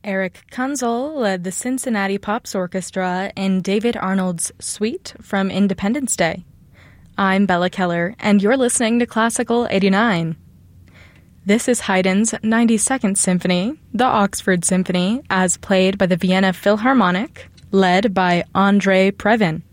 Eric Kunzel led the Cincinnati Pops Orchestra in David Arnold's Suite from Independence Day. I'm Bella Keller, and you're listening to Classical 89. This is Haydn's 92nd Symphony, the Oxford Symphony, as played by the Vienna Philharmonic, led by Andrei Previn.